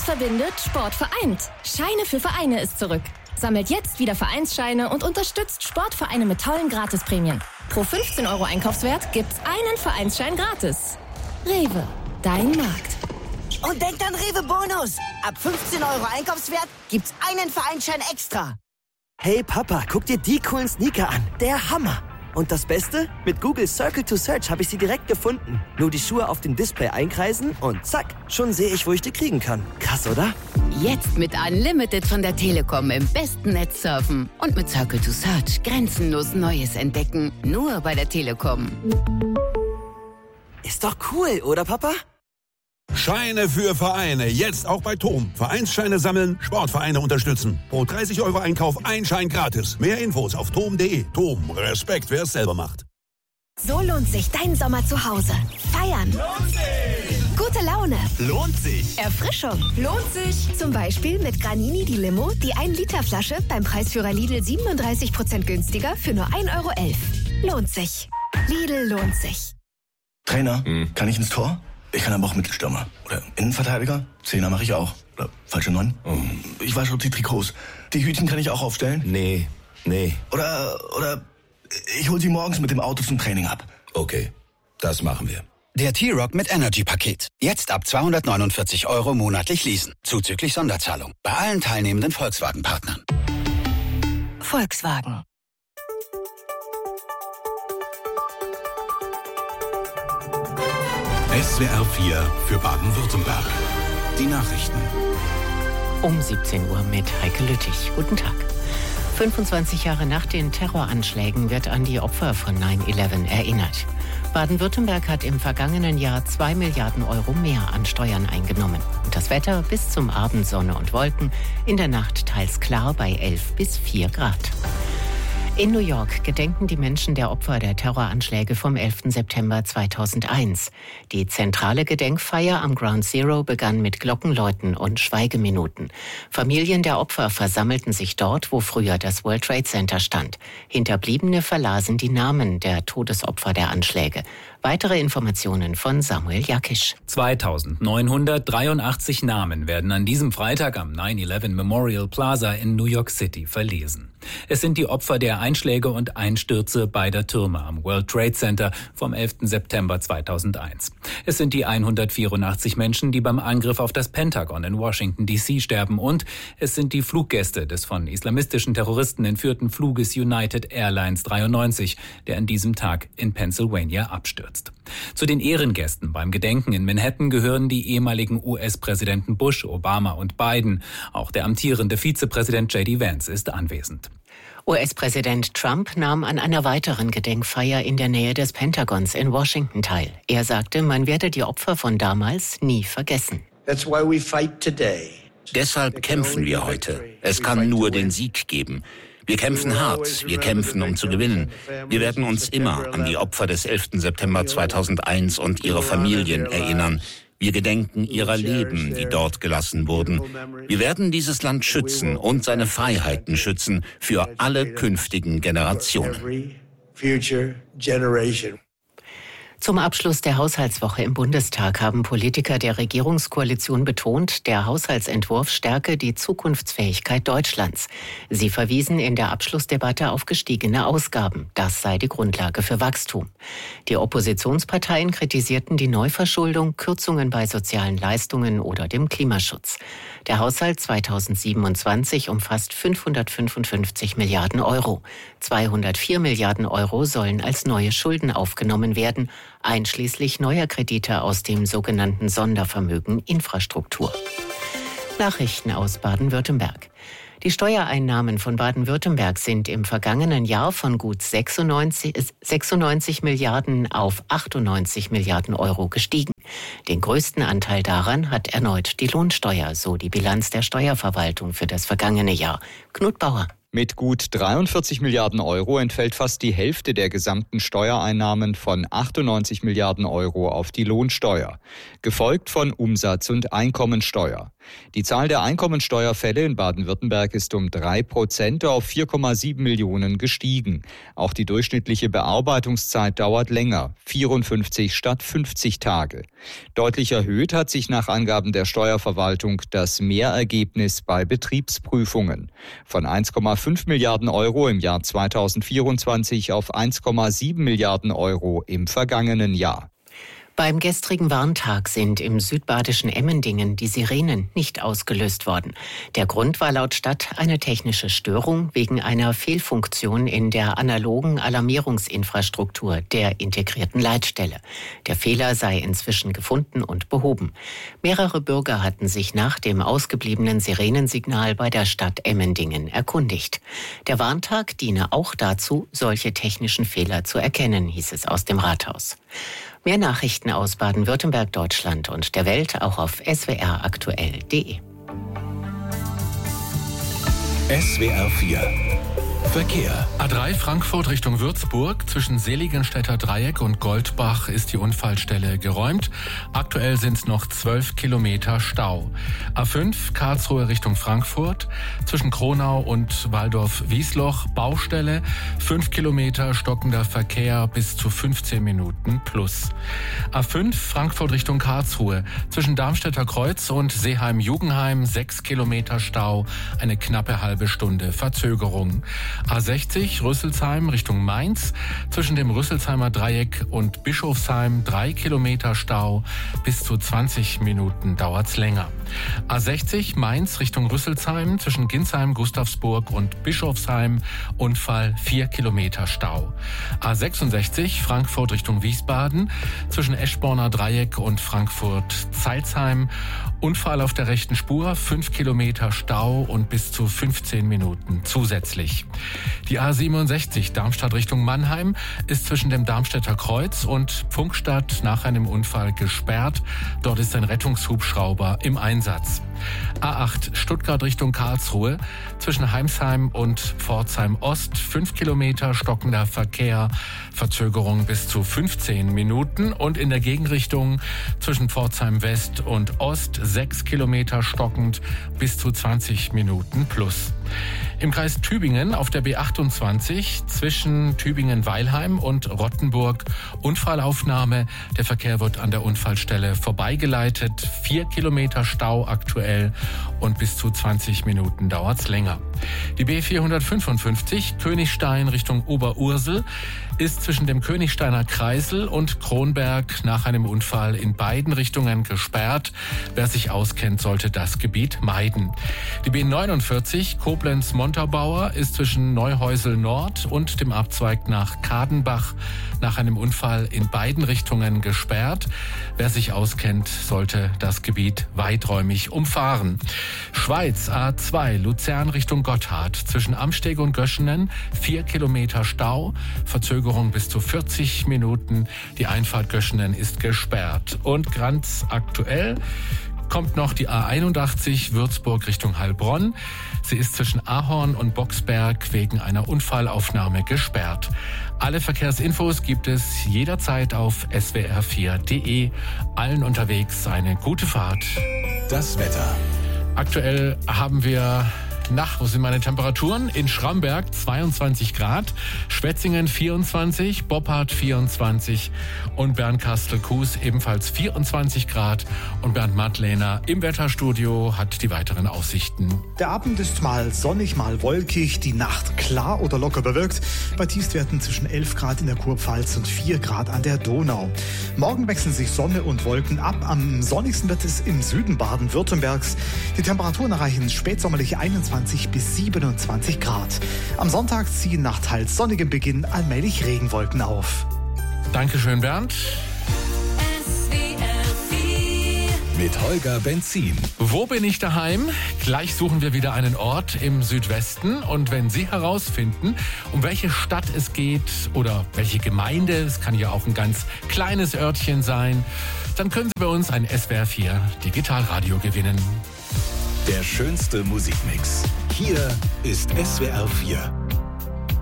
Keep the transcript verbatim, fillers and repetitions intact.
verbindet, Sport vereint. Scheine für Vereine ist zurück. Sammelt jetzt wieder Vereinsscheine und unterstützt Sportvereine mit tollen Gratisprämien. Pro fünfzehn Euro Einkaufswert gibt's einen Vereinsschein gratis. Rewe, dein Markt. Und denkt an Rewe Bonus. Ab fünfzehn Euro Einkaufswert gibt's einen Vereinsschein extra. Hey Papa, guck dir die coolen Sneaker an. Der Hammer. Und das Beste? Mit Google Circle to Search habe ich sie direkt gefunden. Nur die Schuhe auf dem Display einkreisen und zack, schon sehe ich, wo ich die kriegen kann. Krass, oder? Jetzt mit Unlimited von der Telekom im besten Netz surfen. Und mit Circle to Search grenzenlos Neues entdecken. Nur bei der Telekom. Ist doch cool, oder Papa? Scheine für Vereine, jetzt auch bei Tom. Vereinsscheine sammeln, Sportvereine unterstützen. Pro dreißig Euro Einkauf ein Schein gratis. Mehr Infos auf tom punkt de. Tom, Respekt, wer es selber macht. So lohnt sich dein Sommer zu Hause. Feiern. Lohnt sich. Gute Laune. Lohnt sich. Erfrischung. Lohnt sich. Zum Beispiel mit Granini die Limo, die ein Liter Flasche beim Preisführer Lidl siebenunddreißig Prozent günstiger für nur ein Euro elf. Lohnt sich. Lidl lohnt sich. Trainer, hm. kann ich ins Tor? Ich kann aber auch Mittelstürmer. Oder Innenverteidiger. Zehner mache ich auch. Oder falsche Neun. Oh. Ich wasche auch die Trikots. Die Hütchen kann ich auch aufstellen. Nee, nee. Oder, oder ich hole sie morgens mit dem Auto zum Training ab. Okay, das machen wir. Der T-Rock mit Energy-Paket. Jetzt ab zweihundertneunundvierzig Euro monatlich leasen. Zuzüglich Sonderzahlung. Bei allen teilnehmenden Volkswagen-Partnern. Volkswagen. S W R vier für Baden-Württemberg. Die Nachrichten. Um siebzehn Uhr mit Heike Lüttich. Guten Tag. fünfundzwanzig Jahre nach den Terroranschlägen wird an die Opfer von neun elf erinnert. Baden-Württemberg hat im vergangenen Jahr zwei Milliarden Euro mehr an Steuern eingenommen. Und das Wetter bis zum Abend Sonne und Wolken, in der Nacht teils klar bei elf bis vier Grad. In New York gedenken die Menschen der Opfer der Terroranschläge vom elften September zweitausendeins. Die zentrale Gedenkfeier am Ground Zero begann mit Glockenläuten und Schweigeminuten. Familien der Opfer versammelten sich dort, wo früher das World Trade Center stand. Hinterbliebene verlasen die Namen der Todesopfer der Anschläge. Weitere Informationen von Samuel Jakisch. zweitausendneunhundertdreiundachtzig Namen werden an diesem Freitag am neun elf Memorial Plaza in New York City verlesen. Es sind die Opfer der Einschläge und Einstürze beider Türme am World Trade Center vom elften September zweitausendeins. Es sind die hundertvierundachtzig Menschen, die beim Angriff auf das Pentagon in Washington D C sterben, und es sind die Fluggäste des von islamistischen Terroristen entführten Fluges United Airlines dreiundneunzig, der an diesem Tag in Pennsylvania abstürzt. Zu den Ehrengästen beim Gedenken in Manhattan gehören die ehemaligen U S-Präsidenten Bush, Obama und Biden. Auch der amtierende Vizepräsident J D Vance ist anwesend. U S-Präsident Trump nahm an einer weiteren Gedenkfeier in der Nähe des Pentagons in Washington teil. Er sagte, man werde die Opfer von damals nie vergessen. Deshalb kämpfen wir heute. Es kann nur den Sieg geben. Wir kämpfen hart, wir kämpfen, um zu gewinnen. Wir werden uns immer an die Opfer des elften September zweitausendeins und ihre Familien erinnern. Wir gedenken ihrer Leben, die dort gelassen wurden. Wir werden dieses Land schützen und seine Freiheiten schützen für alle künftigen Generationen. Zum Abschluss der Haushaltswoche im Bundestag haben Politiker der Regierungskoalition betont, der Haushaltsentwurf stärke die Zukunftsfähigkeit Deutschlands. Sie verwiesen in der Abschlussdebatte auf gestiegene Ausgaben. Das sei die Grundlage für Wachstum. Die Oppositionsparteien kritisierten die Neuverschuldung, Kürzungen bei sozialen Leistungen oder dem Klimaschutz. Der Haushalt zweitausendsiebenundzwanzig umfasst fünfhundertfünfundfünfzig Milliarden Euro. zweihundertvier Milliarden Euro sollen als neue Schulden aufgenommen werden, einschließlich neuer Kredite aus dem sogenannten Sondervermögen Infrastruktur. Nachrichten aus Baden-Württemberg. Die Steuereinnahmen von Baden-Württemberg sind im vergangenen Jahr von gut sechsundneunzig, sechsundneunzig Milliarden auf achtundneunzig Milliarden Euro gestiegen. Den größten Anteil daran hat erneut die Lohnsteuer, so die Bilanz der Steuerverwaltung für das vergangene Jahr. Knut Bauer. Mit gut dreiundvierzig Milliarden Euro entfällt fast die Hälfte der gesamten Steuereinnahmen von achtundneunzig Milliarden Euro auf die Lohnsteuer, gefolgt von Umsatz- und Einkommensteuer. Die Zahl der Einkommensteuerfälle in Baden-Württemberg ist um drei Prozent auf vier Komma sieben Millionen gestiegen. Auch die durchschnittliche Bearbeitungszeit dauert länger, vierundfünfzig statt fünfzig Tage. Deutlich erhöht hat sich nach Angaben der Steuerverwaltung das Mehrergebnis bei Betriebsprüfungen. Von eins Komma fünf Milliarden Euro im Jahr zweitausendvierundzwanzig auf eins Komma sieben Milliarden Euro im vergangenen Jahr. Beim gestrigen Warntag sind im südbadischen Emmendingen die Sirenen nicht ausgelöst worden. Der Grund war laut Stadt eine technische Störung wegen einer Fehlfunktion in der analogen Alarmierungsinfrastruktur der integrierten Leitstelle. Der Fehler sei inzwischen gefunden und behoben. Mehrere Bürger hatten sich nach dem ausgebliebenen Sirenensignal bei der Stadt Emmendingen erkundigt. Der Warntag diene auch dazu, solche technischen Fehler zu erkennen, hieß es aus dem Rathaus. Mehr Nachrichten aus Baden-Württemberg, Deutschland und der Welt auch auf s w r aktuell punkt d e. S W R vier Verkehr. A drei Frankfurt Richtung Würzburg. Zwischen Seligenstädter Dreieck und Goldbach ist die Unfallstelle geräumt. Aktuell sind es noch zwölf Kilometer Stau. A fünf Karlsruhe Richtung Frankfurt. Zwischen Kronau und Waldorf-Wiesloch Baustelle. fünf Kilometer stockender Verkehr bis zu fünfzehn Minuten plus. A fünf Frankfurt Richtung Karlsruhe. Zwischen Darmstädter Kreuz und Seeheim-Jugenheim sechs Kilometer Stau. Eine knappe halbe Stunde Verzögerung. A sechzig Rüsselsheim Richtung Mainz. Zwischen dem Rüsselsheimer Dreieck und Bischofsheim drei Kilometer Stau. Bis zu zwanzig Minuten dauert's länger. A sechzig Mainz Richtung Rüsselsheim. Zwischen Ginsheim, Gustavsburg und Bischofsheim Unfall vier Kilometer Stau. A sechsundsechzig Frankfurt Richtung Wiesbaden. Zwischen Eschborner Dreieck und Frankfurt-Zeilsheim Unfall auf der rechten Spur, fünf Kilometer Stau und bis zu fünfzehn Minuten zusätzlich. Die A siebenundsechzig Darmstadt Richtung Mannheim ist zwischen dem Darmstädter Kreuz und Pfungstadt nach einem Unfall gesperrt. Dort ist ein Rettungshubschrauber im Einsatz. A acht Stuttgart Richtung Karlsruhe. Zwischen Heimsheim und Pforzheim Ost fünf Kilometer stockender Verkehr. Verzögerung bis zu fünfzehn Minuten. Und in der Gegenrichtung zwischen Pforzheim West und Ost sechs Kilometer stockend bis zu zwanzig Minuten plus. Im Kreis Tübingen auf der B achtundzwanzig zwischen Tübingen-Weilheim und Rottenburg Unfallaufnahme. Der Verkehr wird an der Unfallstelle vorbeigeleitet. Vier Kilometer Stau aktuell und bis zu zwanzig Minuten dauert's länger. Die B vierhundertfünfundfünfzig Königstein Richtung Oberursel ist zwischen dem Königsteiner Kreisel und Kronberg nach einem Unfall in beiden Richtungen gesperrt. Wer sich auskennt, sollte das Gebiet meiden. Die B neunundvierzig Koblenz-Montabaur ist zwischen Neuhäusel Nord und dem Abzweig nach Kadenbach nach einem Unfall in beiden Richtungen gesperrt. Wer sich auskennt, sollte das Gebiet weiträumig umfahren. Schweiz A zwei Luzern Richtung Gotthard zwischen Amsteg und Göschenen vier Kilometer Stau, Verzögerung bis zu vierzig Minuten. Die Einfahrt Göschenen ist gesperrt. Und ganz aktuell kommt noch die A einundachtzig Würzburg Richtung Heilbronn. Sie ist zwischen Ahorn und Boxberg wegen einer Unfallaufnahme gesperrt. Alle Verkehrsinfos gibt es jederzeit auf s w r vier punkt d e. Allen unterwegs eine gute Fahrt. Das Wetter. Aktuell haben wir... Nach, wo sind meine Temperaturen? In Schramberg zweiundzwanzig Grad, Schwetzingen vierundzwanzig, Boppard vierundzwanzig und Bernkastel-Kues ebenfalls vierundzwanzig Grad. Und Bernd Madlener im Wetterstudio hat die weiteren Aussichten. Der Abend ist mal sonnig, mal wolkig, die Nacht klar oder locker bewölkt. Bei Tiefstwerten zwischen elf Grad in der Kurpfalz und vier Grad an der Donau. Morgen wechseln sich Sonne und Wolken ab. Am sonnigsten wird es im Süden Baden-Württembergs. Die Temperaturen erreichen spätsommerliche einundzwanzig bis siebenundzwanzig Grad. Am Sonntag ziehen nach teils sonnigem Beginn allmählich Regenwolken auf. Dankeschön, Bernd. Mit Holger Benzin. Wo bin ich daheim? Gleich suchen wir wieder einen Ort im Südwesten. Und wenn Sie herausfinden, um welche Stadt es geht oder welche Gemeinde, es kann ja auch ein ganz kleines Örtchen sein, dann können Sie bei uns ein S W R vier Digitalradio gewinnen. Der schönste Musikmix. Hier ist S W R vier.